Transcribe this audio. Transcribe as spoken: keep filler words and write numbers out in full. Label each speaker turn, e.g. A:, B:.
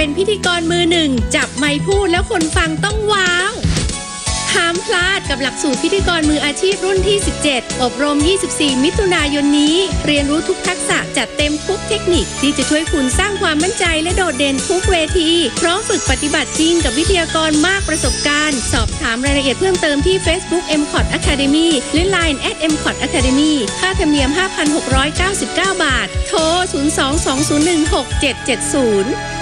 A: เป็นพิธีกรมือหนึ่งจับไมค์พูดแล้วคนฟังต้องว้าวห้ามพลาดกับหลักสูตรพิธีกรมืออาชีพรุ่นที่สิบเจ็ดอบรมยี่สิบสี่มิถุนายนนี้เรียนรู้ทุกทักษะจัดเต็มทุกเทคนิคที่จะช่วยคุณสร้างความมั่นใจและโดดเด่นทุกเวทีพร้อมฝึกปฏิบัติจริงกับวิทยากรมากประสบการณ์สอบถามรายละเอียดเพิ่มเติมที่ Facebook เอ็ม คอท Academy หรือ ไลน์ แอท เอ็ม คอท Academy ค่าธรรมเนียม ห้าพันหกร้อยเก้าสิบเก้า บาทโทรศูนย์ สอง สอง ศูนย์ หนึ่ง หก เจ็ด เจ็ด ศูนย์